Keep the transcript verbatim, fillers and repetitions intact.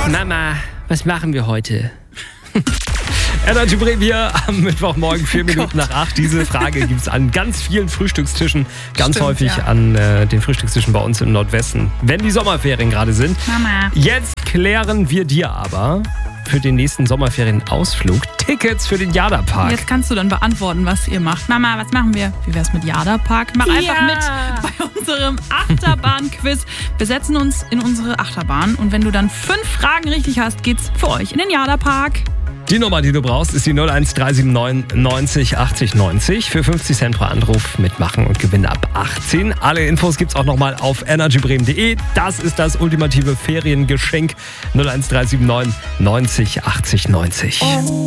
Mama, was machen wir heute? Energy Bremen hier am Mittwochmorgen, vier Minuten nach acht. Diese Frage gibt es an ganz vielen Frühstückstischen, ganz Stimmt, häufig ja. an äh, den Frühstückstischen bei uns im Nordwesten, wenn die Sommerferien gerade sind. Mama. Jetzt klären wir dir aber für den nächsten Sommerferienausflug Tickets für den Jada-Park. Jetzt kannst du dann beantworten, was ihr macht. Mama, was machen wir? Wie wär's mit Jada-Park? Mach einfach Ja. mit bei unserem Achterbahn-Quiz. Wir setzen uns in unsere Achterbahn und wenn du dann fünf Fragen richtig hast, geht's für euch in den Jada-Park. Die Nummer, die du brauchst, ist die null eins drei sieben neun neunzig achtzig neunzig. Für fünfzig Cent pro Anruf mitmachen und gewinnen ab achtzehn. Alle Infos gibt's auch nochmal auf energy bremen punkt de. Das ist das ultimative Feriengeschenk. null eins drei sieben neun neunzig achtzig neunzig.